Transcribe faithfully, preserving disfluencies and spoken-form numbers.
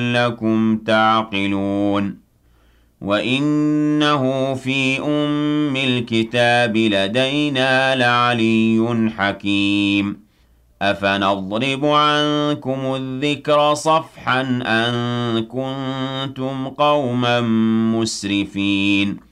لَعَلَّكُمْ تَعْقِلُونَ وَإِنَّهُ فِي أُمِّ الْكِتَابِ لَدَيْنَا لَعَلِيٌّ حَكِيمٌ أَفَنَضْرِبُ عَنكُمُ الذِّكْرَ صَفْحًا أَن كُنتُمْ قَوْمًا مُّسْرِفِينَ